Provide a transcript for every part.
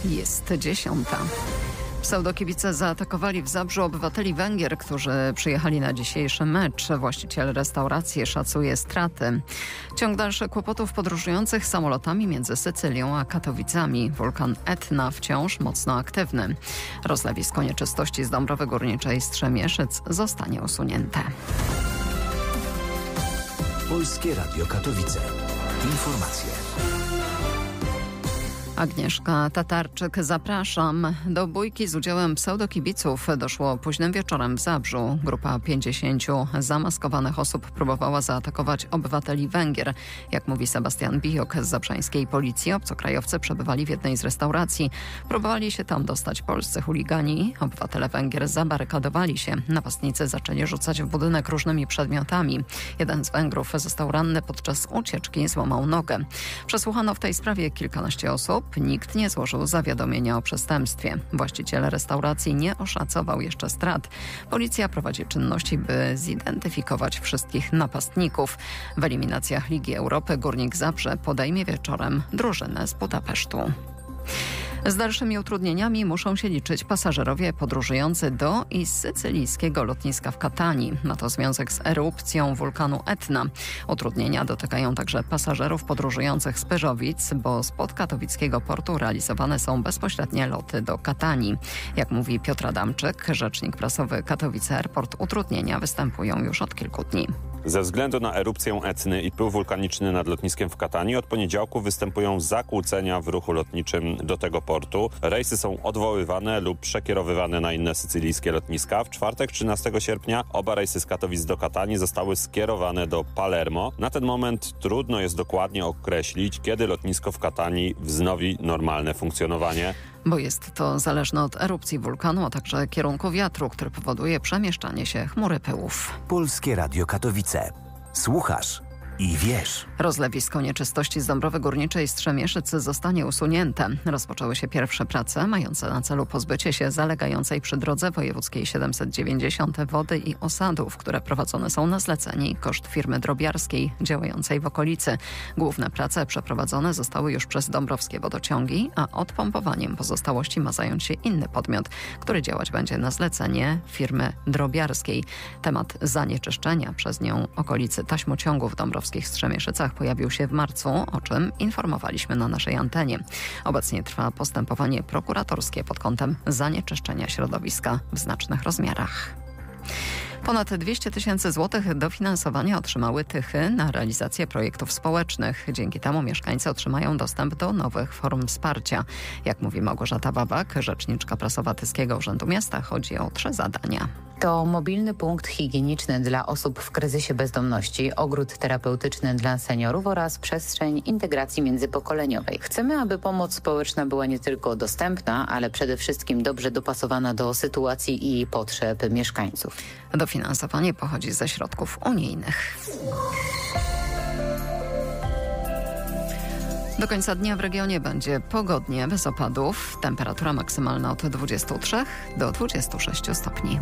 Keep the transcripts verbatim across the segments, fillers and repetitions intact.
Jest dziesiąta. Pseudokibice zaatakowali w Zabrzu obywateli Węgier, którzy przyjechali na dzisiejszy mecz. Właściciel restauracji szacuje straty. Ciąg dalszych kłopotów podróżujących samolotami między Sycylią a Katowicami. Wulkan Etna wciąż mocno aktywny. Rozlewisko nieczystości z Dąbrowy Górniczej Strzemieszyc zostanie usunięte. Polskie Radio Katowice. Informacje. Agnieszka Tatarczyk, zapraszam. Do bójki z udziałem pseudokibiców doszło późnym wieczorem w Zabrzu. Grupa pięćdziesięciu zamaskowanych osób próbowała zaatakować obywateli Węgier. Jak mówi Sebastian Bijok z zabrzeńskiej policji, obcokrajowcy przebywali w jednej z restauracji. Próbowali się tam dostać polscy chuligani. Obywatele Węgier zabarykadowali się. Napastnicy zaczęli rzucać w budynek różnymi przedmiotami. Jeden z Węgrów został ranny podczas ucieczki, złamał nogę. Przesłuchano w tej sprawie kilkanaście osób. Nikt nie złożył zawiadomienia o przestępstwie. Właściciel restauracji nie oszacował jeszcze strat. Policja prowadzi czynności, by zidentyfikować wszystkich napastników. W eliminacjach Ligi Europy Górnik Zabrze podejmie wieczorem drużynę z Budapesztu. Z dalszymi utrudnieniami muszą się liczyć pasażerowie podróżujący do i z sycylijskiego lotniska w Katanii. Ma to związek z erupcją wulkanu Etna. Utrudnienia dotykają także pasażerów podróżujących z Pyrzowic, bo spod katowickiego portu realizowane są bezpośrednie loty do Katanii. Jak mówi Piotr Adamczyk, rzecznik prasowy Katowice Airport, utrudnienia występują już od kilku dni. Ze względu na erupcję Etny i pył wulkaniczny nad lotniskiem w Katanii od poniedziałku występują zakłócenia w ruchu lotniczym do tego portu. Rejsy są odwoływane lub przekierowywane na inne sycylijskie lotniska. W czwartek, trzynastego sierpnia, oba rejsy z Katowic do Katanii zostały skierowane do Palermo. Na ten moment trudno jest dokładnie określić, kiedy lotnisko w Katanii wznowi normalne funkcjonowanie. Bo jest to zależne od erupcji wulkanu, a także kierunku wiatru, który powoduje przemieszczanie się chmury pyłów. Polskie Radio Katowice. Słuchasz i wiesz. Rozlewisko nieczystości z Dąbrowy Górniczej Strzemieszyc zostanie usunięte. Rozpoczęły się pierwsze prace mające na celu pozbycie się zalegającej przy drodze wojewódzkiej siedemset dziewięćdziesiąt wody i osadów, które prowadzone są na zlecenie i koszt firmy drobiarskiej działającej w okolicy. Główne prace przeprowadzone zostały już przez dąbrowskie wodociągi, a odpompowaniem pozostałości ma zająć się inny podmiot, który działać będzie na zlecenie firmy drobiarskiej. Temat zanieczyszczenia przez nią okolicy taśmociągu w Dąbrowskiej w Strzemieszycach pojawił się w marcu, o czym informowaliśmy na naszej antenie. Obecnie trwa postępowanie prokuratorskie pod kątem zanieczyszczenia środowiska w znacznych rozmiarach. Ponad dwieście tysięcy złotych dofinansowania otrzymały Tychy na realizację projektów społecznych. Dzięki temu mieszkańcy otrzymają dostęp do nowych form wsparcia. Jak mówi Małgorzata Babak, rzeczniczka prasowa Tyskiego Urzędu Miasta, chodzi o trzy zadania. To mobilny punkt higieniczny dla osób w kryzysie bezdomności, ogród terapeutyczny dla seniorów oraz przestrzeń integracji międzypokoleniowej. Chcemy, aby pomoc społeczna była nie tylko dostępna, ale przede wszystkim dobrze dopasowana do sytuacji i potrzeb mieszkańców. Dofinansowanie pochodzi ze środków unijnych. Do końca dnia w regionie będzie pogodnie, bez opadów. Temperatura maksymalna od dwudziestu trzech do dwudziestu sześciu stopni.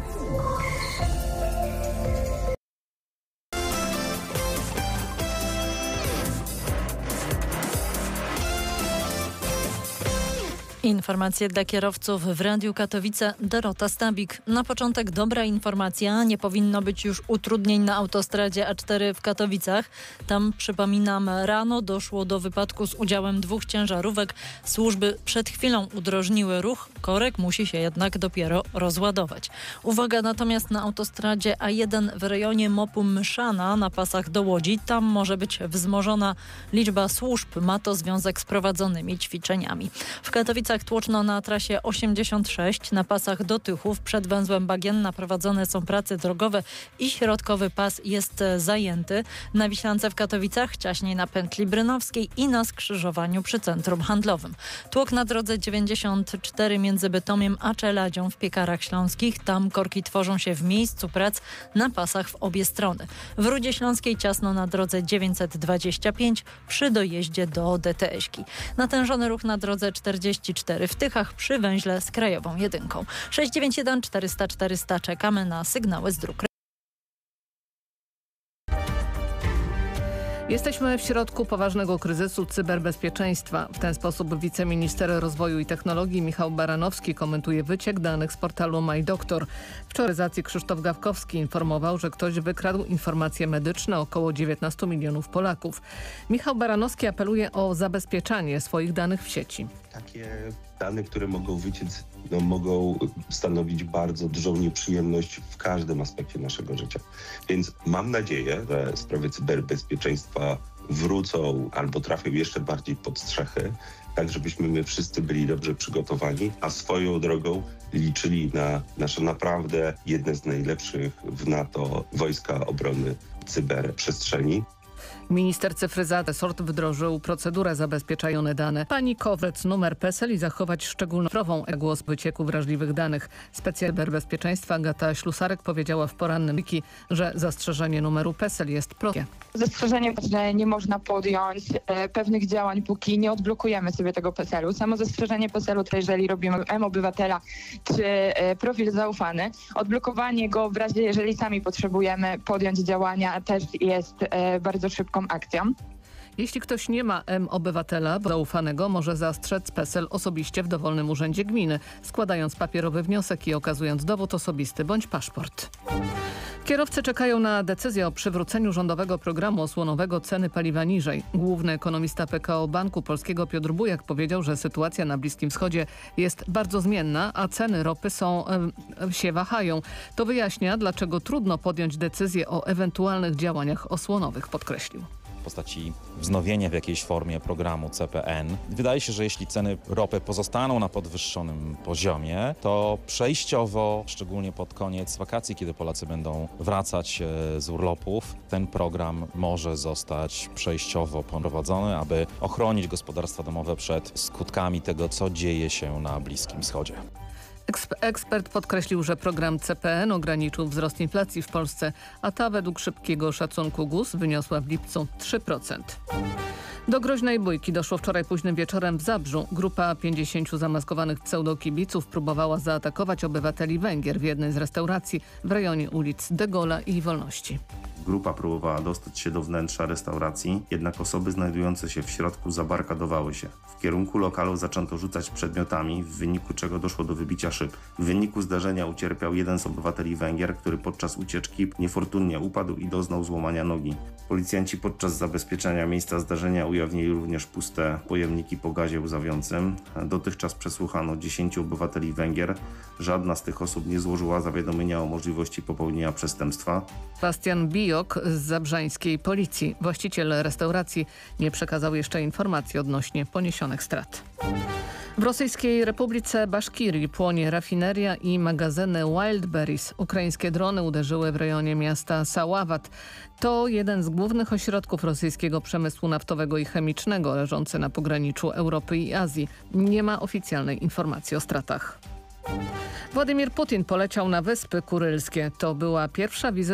Informacje dla kierowców w Radiu Katowice. Dorota Stabik. Na początek dobra informacja. Nie powinno być już utrudnień na autostradzie A cztery w Katowicach. Tam, przypominam, rano doszło do wypadku z udziałem dwóch ciężarówek. Służby przed chwilą udrożniły ruch. Korek musi się jednak dopiero rozładować. Uwaga natomiast na autostradzie A jeden w rejonie Mopu Myszana na pasach do Łodzi. Tam może być wzmożona liczba służb. Ma to związek z prowadzonymi ćwiczeniami. W Katowicach tłoczno na trasie osiemdziesiąt sześć, na pasach do Tychów. Przed węzłem Bagienna prowadzone są prace drogowe i środkowy pas jest zajęty. Na Wiślance w Katowicach, ciaśniej na pętli Brynowskiej i na skrzyżowaniu przy centrum handlowym. Tłok na drodze dziewięćdziesiąt cztery między Bytomiem a Czeladzią w Piekarach Śląskich. Tam korki tworzą się w miejscu prac na pasach w obie strony. W Rudzie Śląskiej ciasno na drodze dziewięćset dwadzieścia pięć przy dojeździe do D T S-ki. Natężony ruch na drodze czterdzieści cztery w Tychach przy węźle z krajową jedynką. sześć dziewięć jeden czterysta czterysta. Czekamy na sygnały z dróg. Jesteśmy w środku poważnego kryzysu cyberbezpieczeństwa. W ten sposób wiceminister rozwoju i technologii Michał Baranowski komentuje wyciek danych z portalu MyDoktor. Wczoraj z racji Krzysztof Gawkowski informował, że ktoś wykradł informacje medyczne około dziewiętnastu milionów Polaków. Michał Baranowski apeluje o zabezpieczanie swoich danych w sieci. Takie dane, które mogą wyciec, no, mogą stanowić bardzo dużą nieprzyjemność w każdym aspekcie naszego życia. Więc mam nadzieję, że sprawy cyberbezpieczeństwa wrócą albo trafią jeszcze bardziej pod strzechy, tak żebyśmy my wszyscy byli dobrze przygotowani, a swoją drogą liczyli na nasze naprawdę jedne z najlepszych w NATO wojska obrony cyberprzestrzeni. Minister cyfryzacji resort wdrożył procedurę zabezpieczające dane. Pani Kowrec numer P E S E L i zachować szczególną prawą głos wycieku wrażliwych danych. Specjalista cyberbezpieczeństwa Agata Ślusarek powiedziała w porannym wiki, że zastrzeżenie numeru P E S E L jest prostie. Zastrzeżenie, że nie można podjąć e, pewnych działań, póki nie odblokujemy sobie tego P E S E L-u. Samo zastrzeżenie P E S E L-u, to jeżeli robimy M-Obywatela czy e, profil zaufany, odblokowanie go w razie, jeżeli sami potrzebujemy podjąć działania, też jest e, bardzo szybką akcją. Jeśli ktoś nie ma M-Obywatela zaufanego, może zastrzec P E S E L osobiście w dowolnym urzędzie gminy, składając papierowy wniosek i okazując dowód osobisty bądź paszport. Kierowcy czekają na decyzję o przywróceniu rządowego programu osłonowego ceny paliwa niżej. Główny ekonomista P K O Banku Polskiego Piotr Bujak powiedział, że sytuacja na Bliskim Wschodzie jest bardzo zmienna, a ceny ropy są, e, się wahają. To wyjaśnia, dlaczego trudno podjąć decyzję o ewentualnych działaniach osłonowych, podkreślił. W postaci wznowienia w jakiejś formie programu C P N. Wydaje się, że jeśli ceny ropy pozostaną na podwyższonym poziomie, to przejściowo, szczególnie pod koniec wakacji, kiedy Polacy będą wracać z urlopów, ten program może zostać przejściowo poprowadzony, aby ochronić gospodarstwa domowe przed skutkami tego, co dzieje się na Bliskim Wschodzie. Ekspert podkreślił, że program C P N ograniczył wzrost inflacji w Polsce, a ta według szybkiego szacunku G U S wyniosła w lipcu trzy procent. Do groźnej bójki doszło wczoraj późnym wieczorem w Zabrzu. Grupa pięćdziesięciu zamaskowanych pseudokibiców próbowała zaatakować obywateli Węgier w jednej z restauracji w rejonie ulic De Gaulle'a i Wolności. Grupa próbowała dostać się do wnętrza restauracji, jednak osoby znajdujące się w środku zabarkadowały się. W kierunku lokalu zaczęto rzucać przedmiotami, w wyniku czego doszło do wybicia szyb. W wyniku zdarzenia ucierpiał jeden z obywateli Węgier, który podczas ucieczki niefortunnie upadł i doznał złamania nogi. Policjanci podczas zabezpieczenia miejsca zdarzenia ujawnili również puste pojemniki po gazie łzawiącym. Dotychczas przesłuchano dziesięciu obywateli Węgier. Żadna z tych osób nie złożyła zawiadomienia o możliwości popełnienia przestępstwa. Bastian Bijok z zabrzańskiej policji. Właściciel restauracji nie przekazał jeszcze informacji odnośnie poniesionych strat. W Rosyjskiej Republice Baszkirii płonie rafineria i magazyny Wildberries. Ukraińskie drony uderzyły w rejonie miasta Saławat. To jeden z głównych ośrodków rosyjskiego przemysłu naftowego i chemicznego leżący na pograniczu Europy i Azji. Nie ma oficjalnej informacji o stratach. Władimir Putin poleciał na Wyspy Kurylskie. To była pierwsza wizyta